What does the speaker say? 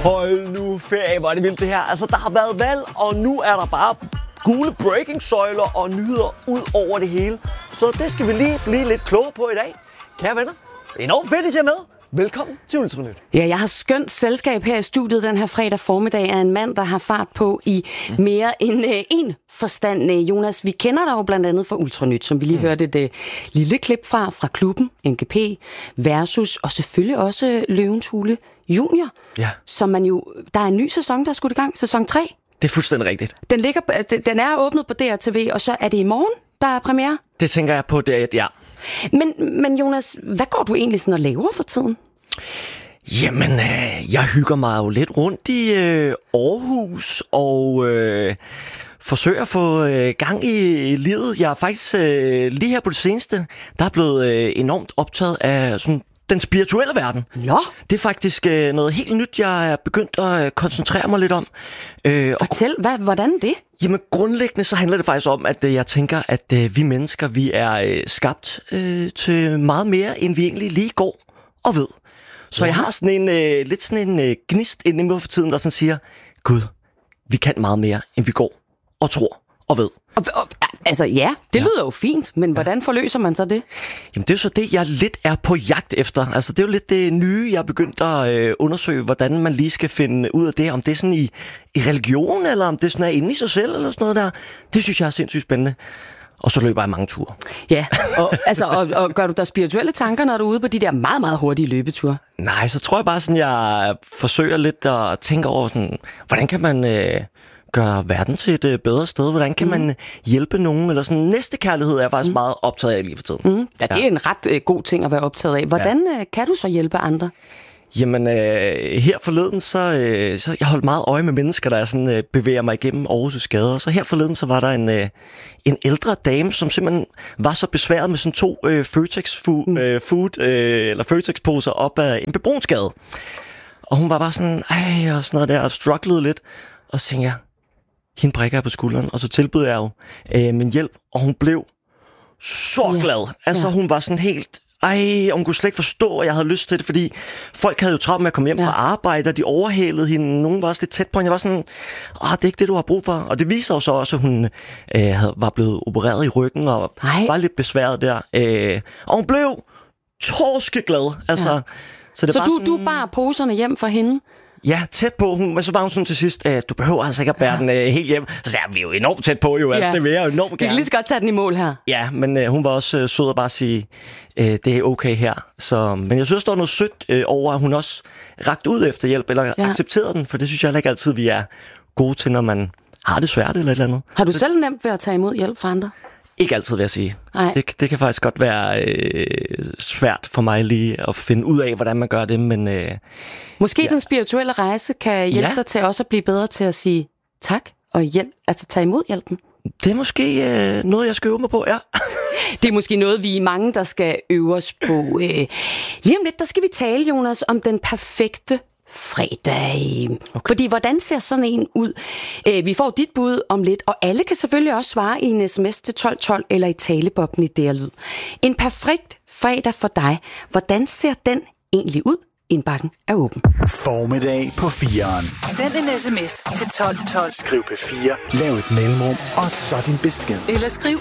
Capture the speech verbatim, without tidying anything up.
Hold nu ferie, hvor er det vildt det her. Altså, der har været valg, og nu er der bare gule breaking-søjler og nyheder ud over det hele. Så det skal vi lige blive lidt klogere på i dag. Kære venner, det er enormt fedt, at I er med. Velkommen til Ultranyt. Ja, jeg har skønt selskab her i studiet den her fredag formiddag af en mand, der har fart på i mere end øh, en forstand. Jonas, vi kender dig jo blandt andet fra Ultranyt, som vi lige mm. hørte et øh, lille klip fra, fra klubben, M G P, Versus, og selvfølgelig også Løvens Hule Junior, Ja. som man jo, der er en ny sæson, der er skudt i gang, sæson tre. Det er fuldstændig rigtigt. Den, ligger, den er åbnet på D R T V, og så er det i morgen, der er premiere. Det tænker jeg på, det er, ja. Men, men Jonas, hvad går du egentlig sådan og laver for tiden? Jamen, øh, jeg hygger mig jo lidt rundt i øh, Aarhus og øh, forsøger at få øh, gang i livet. Jeg er faktisk øh, lige her på det seneste, der er blevet øh, enormt optaget af sådan den spirituelle verden. Ja. Det er faktisk øh, noget helt nyt, jeg er begyndt at øh, koncentrere mig lidt om. Øh, Fortæl, hvad, hvordan det? Jamen grundlæggende så handler det faktisk om, at øh, jeg tænker, at øh, vi mennesker, vi er øh, skabt øh, til meget mere, end vi egentlig lige går og ved. Så ja. jeg har sådan en øh, lidt sådan en øh, gnist inde i mig for tiden, der sådan siger, Gud, vi kan meget mere, end vi går og tror og ved. Og, og, altså ja, det ja. lyder jo fint, men ja. hvordan forløser man så det? Jamen det er jo så det, jeg lidt er på jagt efter. Altså det er jo lidt det nye, jeg er begyndt at øh, undersøge, hvordan man lige skal finde ud af det. Om det er sådan i, i religion, eller om det sådan er inde i sig selv, eller sådan noget der. Det synes jeg er sindssygt spændende. Og så løber jeg mange ture. Ja, og, altså, og, og gør du der spirituelle tanker, når du er ude på de der meget, meget hurtige løbeture? Nej, så tror jeg bare sådan, jeg forsøger lidt at tænke over sådan, hvordan kan man øh, gøre verden til et øh, bedre sted? Hvordan kan mm. man hjælpe nogen? Eller sådan, næstekærlighed er jeg faktisk mm. meget optaget af lige for tiden. Mm. Ja, det er en ret øh, god ting at være optaget af. Hvordan øh, kan du så hjælpe andre? Jamen, øh, her forleden, så, øh, så jeg holdt meget øje med mennesker, der sådan, øh, bevæger mig igennem Aarhus' gader. Så her forleden, så var der en, øh, en ældre dame, som simpelthen var så besværet med sådan to øh, Føtex fu- mm. øh, food, øh, eller Føtex-poser op ad en Bebrunsgade. Og hun var bare sådan, ej, og sådan noget der, og strugglede lidt. Og så tænkte jeg, hende brækker jeg på skulderen, og så tilbød jeg jo øh, min hjælp, og hun blev så ja. glad. Altså, ja. hun var sådan helt... Ej, hun kunne slet ikke forstå, at jeg havde lyst til det, fordi folk havde jo travlt med at komme hjem ja. fra arbejde, og de overhalede hende. Nogen var også lidt tæt på hende. Jeg var sådan, åh, det er ikke det, du har brug for. Og det viser jo så også, at hun øh, havde, var blevet opereret i ryggen, og Ej. var lidt besværet der. Øh, og hun blev torskeglad. Altså, ja. Så, det så var du, sådan, du bar poserne hjem for hende? Ja, tæt på. Hun, men så var hun sådan til sidst, øh, du behøver altså ikke at bære den øh, helt hjem. Så sagde jeg, vi er jo enormt tæt på, jo. Altså, ja. det vil jeg jo enormt gerne. Vi kan lige så godt tage den i mål her. Ja, men øh, hun var også øh, sød at bare sige, øh, det er okay her. Så, men jeg synes, der var noget sødt øh, over, at hun også rakte ud efter hjælp, eller ja. accepterede den, for det synes jeg heller ikke altid, vi er gode til, når man har det svært eller et eller andet. Har du selv nemt ved at tage imod hjælp fra andre? Ikke altid, vil jeg sige. Det, det kan faktisk godt være øh, svært for mig lige at finde ud af, hvordan man gør det, men... Øh, Måske ja. den spirituelle rejse kan hjælpe ja. dig til også at blive bedre til at sige tak og hjælp, altså tage imod hjælpen. Det er måske øh, noget, jeg skal øve mig på, ja. Det er måske noget, vi er mange, der skal øve os på. Øh, lige om lidt, der skal vi tale, Jonas, om den perfekte fredag. Okay. Fordi hvordan ser sådan en ud? Øh, vi får dit bud om lidt, og alle kan selvfølgelig også svare i en sms til tolv tolv eller i talebobben i D R Lyd. En perfekt fredag for dig. Hvordan ser den egentlig ud? Indbakken er åben. Formiddag på fireren. Send en sms til tolv tolv. Skriv P fire, lav et mellemrum, og så din besked. Eller skriv